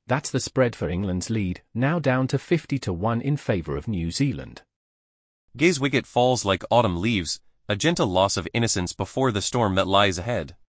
That's the spread for England's lead, now down to 50-1 in favour of New Zealand. Gay's wicket falls like autumn leaves, a gentle loss of innocence before the storm that lies ahead.